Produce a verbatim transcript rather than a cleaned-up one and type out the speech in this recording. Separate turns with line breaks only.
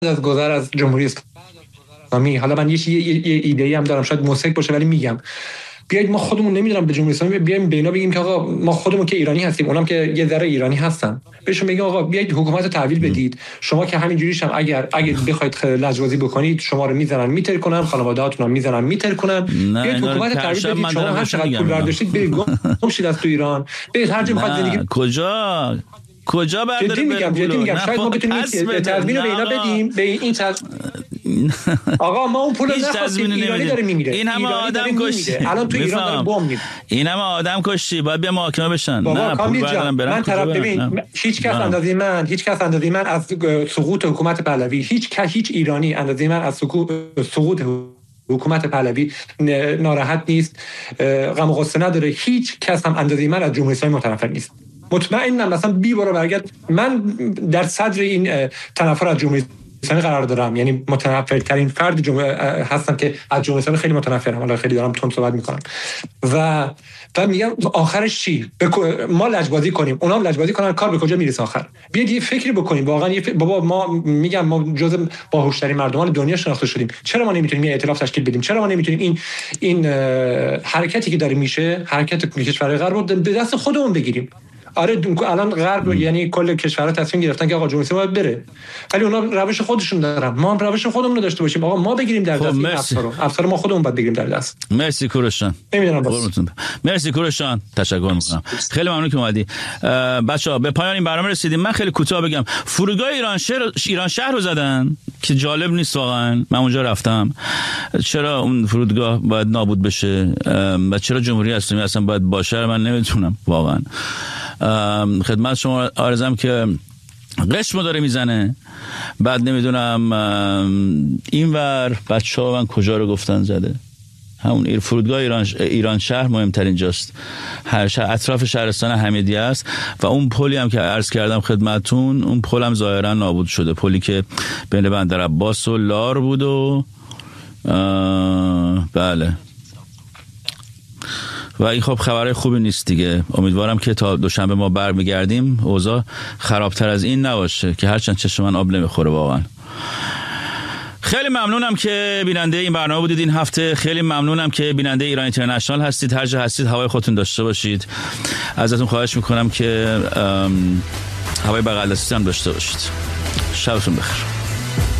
از گذر از جمهوری اسلامی، حالا من یه یه ایده‌ای هم دارم، شاید موثق باشه ولی میگم بیاید ما خودمون نمیدونم به جمهوری اسلامی بیایم به اینا بگیم که آقا ما خودمون که ایرانی هستیم، اونام که یه ذره ایرانی هستن، بهشون بگیم آقا بیاید حکومت تحویل بدید. شما که همینجوریش هم اگر اگه بخواید لجبازی بکنید شما رو میزنن میتر کنن، خانواده‌هاتون رو میزنن میتر کنن. بیاید حکومت تحویل بدید. شما هر چقدر پول برداشتید برید گم شید از تو ایران، برید هر جا میخواید زندگی.
کجا کجا برداره؟
جدی میگم جدی میگم شاید ما بتونیم تضمین رو به اینا بدیم، به این تض... آقا ما اون پول نخواستیم، ایرانی داره میمیره،
این همه آدم کشتی
الان تو ایران داره بمب میره،
این همه آدم کشتی باید بیا محاکمه بشن.
نه پول بردارن برن. من طرف ببین هیچ کس اندازه من هیچ کس اندازه من از سقوط حکومت پهلوی، هیچ کس هیچ ایرانی اندازه من از سقوط حکومت پهلوی ناراحت نیست، غم و غصه نداره. هیچ کس هم اندازه من از جمهوری اسلامی متنفر نیست. مطمئنم مثلا بی برو برگرد من در صدر این تنفر از جمهوری اسلامی قرار دارم، یعنی متنفرترین فرد جمهوری هستم که از جمهوری اسلامی خیلی متنفرم، حالا خیلی دارم تون صحبت میکنم و و میگم آخرش چی؟ ما لجبازی کنیم، اونا هم لجبازی کنن، کار به کجا میرسه آخر؟ بیاید یه فکری بکنیم واقعا. یه فکر... بابا ما میگم ما جزء باهوشترین مردمان دنیا شناخته شدیم، چرا ما نمیتونیم یه ائتلاف تشکیل بدیم؟ چرا ما نمیتونیم این این حرکتی که داره میشه، حرکت کشورهای غرب رو به دست خودمون بگیریم؟ آره الان غرب یعنی کل کشورها تصمیم گرفتن که آقا جمهوری اسلامی باید بره، ولی اونا روش خودشون دارن، ما هم روش خودمون رو داشته باشیم. آقا ما بگیریم در دست این افسر رو، افسر ما خودمون باید بگیریم در دست.
مرسی کوروشان.
نمیدونم بس.
مرسی کوروشان، تشکر میکنم، خیلی ممنون که اومدی. بچه‌ها به پایان این برنامه رسیدیم. من خیلی کوتاه بگم فرودگاه ایران شهر ایران شهر رو زدن که جالب نیست واقعا. من اونجا رفتم. چرا اون فرودگاه باید نابود بشه و چرا جمهوری اسلامی اصلا باید باشه من نمیدونم واقعا. خدمت شما عرضم که قشمو داره میزنه، بعد نمیدونم اینور بچه‌ها من کجا رو گفتن زده، همون ایر فرودگاه ایران ایران شهر مهمترین جاست، هر شهر اطراف شهرستان حمیدیه است و اون پلی هم که عرض کردم خدمتون، اون پل هم ظاهرا نابود شده، پلی که بین بندر عباس و لار بود و بله و این خب خبرهای خوبی نیست دیگه. امیدوارم که تا دوشنبه ما برمیگردیم اوضاع خرابتر از این نباشه که هرچند چشم من آب نمیخوره واقعا. خیلی ممنونم که بیننده این برنامه بودید این هفته. خیلی ممنونم که بیننده ایران اینترنشنال هستید. هر جا هستید هوای خودتون داشته باشید. ازتون خواهش میکنم که هوای بغل دستیتون داشته باشید. شبتون بخیر.